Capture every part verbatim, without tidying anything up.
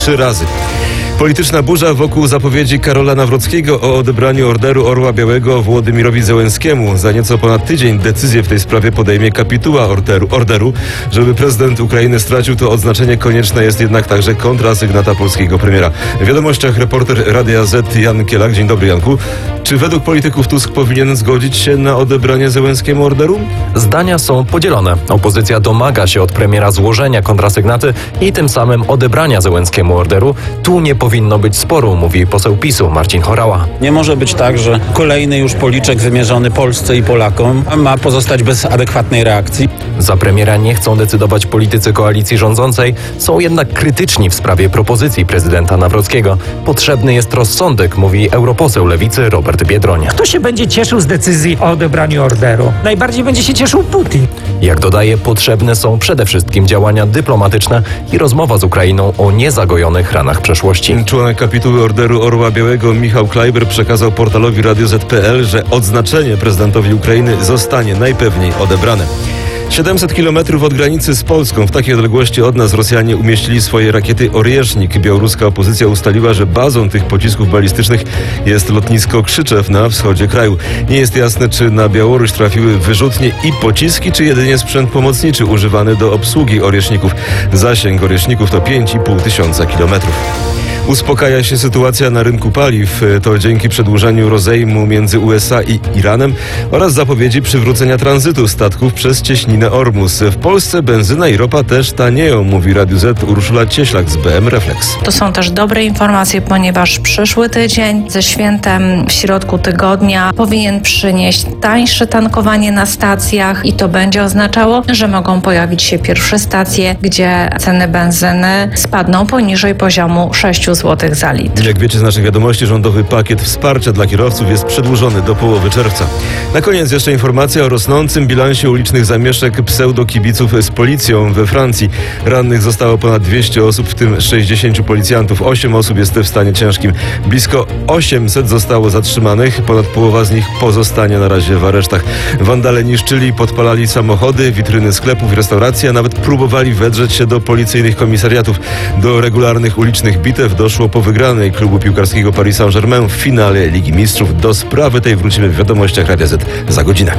Trzy razy. Polityczna burza wokół zapowiedzi Karola Nawrockiego o odebraniu Orderu Orła Białego Wołodymyrowi Zełenskiemu. Za nieco ponad tydzień decyzję w tej sprawie podejmie kapituła orderu. orderu. Żeby prezydent Ukrainy stracił to odznaczenie, konieczna jest jednak także kontrasygnata polskiego premiera. W wiadomościach reporter Radia Z Jan Kielak. Dzień dobry, Janku. Czy według polityków Tusk powinien zgodzić się na odebranie Zełenskiemu orderu? Zdania są podzielone. Opozycja domaga się od premiera złożenia kontrasygnaty i tym samym odebrania Zełenskiemu orderu. Tu nie powinno być sporu, mówi poseł PiSu Marcin Horała. Nie może być tak, że kolejny już policzek wymierzony Polsce i Polakom ma pozostać bez adekwatnej reakcji. Za premiera nie chcą decydować politycy koalicji rządzącej, są jednak krytyczni w sprawie propozycji prezydenta Nawrockiego. Potrzebny jest rozsądek, mówi europoseł Lewicy Robert Biedroń. Kto się będzie cieszył z decyzji o odebraniu orderu? Najbardziej będzie się cieszył Putin. Jak dodaje, potrzebne są przede wszystkim działania dyplomatyczne i rozmowa z Ukrainą o niezagojonych ranach przeszłości. Członek kapituły Orderu Orła Białego Michał Klajber przekazał portalowi radio zet kropka pe el, że odznaczenie prezydentowi Ukrainy zostanie najpewniej odebrane. siedemset kilometrów od granicy z Polską, w takiej odległości od nas Rosjanie umieścili swoje rakiety Oriesznik. Białoruska opozycja ustaliła, że bazą tych pocisków balistycznych jest lotnisko Krzyczew na wschodzie kraju. Nie jest jasne, czy na Białoruś trafiły wyrzutnie i pociski, czy jedynie sprzęt pomocniczy używany do obsługi Orieszników. Zasięg Orieszników to pięć i pół tysiąca kilometrów. Uspokaja się sytuacja na rynku paliw. To dzięki przedłużeniu rozejmu między U S A i Iranem oraz zapowiedzi przywrócenia tranzytu statków przez cieśninę Ormus. W Polsce benzyna i ropa też tanieją, mówi Radiu Z Urszula Cieślak z B M Reflex. To są też dobre informacje, ponieważ przyszły tydzień ze świętem w środku tygodnia powinien przynieść tańsze tankowanie na stacjach i to będzie oznaczało, że mogą pojawić się pierwsze stacje, gdzie ceny benzyny spadną poniżej poziomu sześć złotych za litr. Jak wiecie z naszych wiadomości, rządowy pakiet wsparcia dla kierowców jest przedłużony do połowy czerwca. Na koniec jeszcze informacja o rosnącym bilansie ulicznych zamieszek pseudokibiców z policją we Francji. Rannych zostało ponad dwieście osób, w tym sześćdziesięciu policjantów. osiem osób jest w stanie ciężkim. Blisko osiemset zostało zatrzymanych. Ponad połowa z nich pozostanie na razie w aresztach. Wandale niszczyli, podpalali samochody, witryny sklepów, restauracji, a nawet próbowali wedrzeć się do policyjnych komisariatów. Do regularnych ulicznych bitew doszło po wygranej klubu piłkarskiego Paris Saint-Germain w finale Ligi Mistrzów. Do sprawy tej wrócimy w wiadomościach Radia Z za godzinę.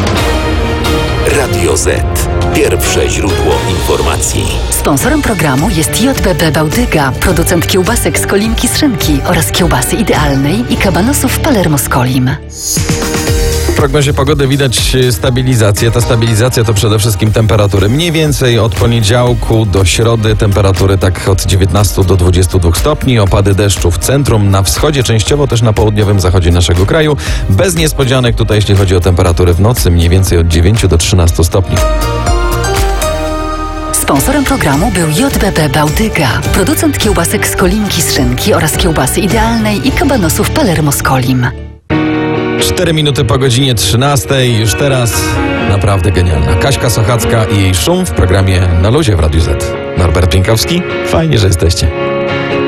Radio Z. Pierwsze źródło informacji. Sponsorem programu jest J B B Bałtyga, producent kiełbasek z Kolinki z szynki oraz kiełbasy idealnej i kabanosów Palermo z Kolim. W prognozie pogody widać stabilizację. Ta stabilizacja to przede wszystkim temperatury. Mniej więcej od poniedziałku do środy temperatury tak od dziewiętnastu do dwudziestu dwóch stopni. Opady deszczu w centrum, na wschodzie, częściowo też na południowym zachodzie naszego kraju. Bez niespodzianek tutaj, jeśli chodzi o temperatury w nocy, mniej więcej od dziewięciu do trzynastu stopni. Sponsorem programu był J B B Bałtyga, producent kiełbasek z Kolinki z szynki oraz kiełbasy idealnej i kabanosów Palermo z Kolim. Cztery minuty po godzinie trzynastej. Już teraz naprawdę genialna Kaśka Sochacka i jej szum w programie Na Luzie w Radiu Z. Norbert Pinkowski, fajnie, że jesteście.